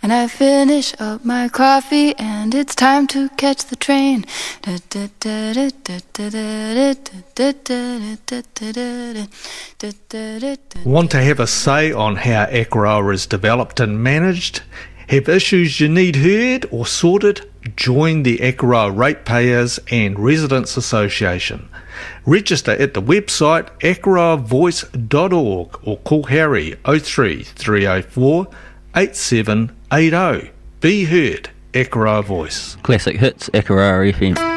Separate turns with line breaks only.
and I finish up my coffee, and it's time to catch the train.
Want to have a say on how Akaroa is developed and managed? Have issues you need heard or sorted? Join the Akaroa Ratepayers and Residents Association. Register at the website akaroavoice.org or call Harry 03 304 8780. Be heard, Akaroa Voice.
Classic hits, Akaroa FM.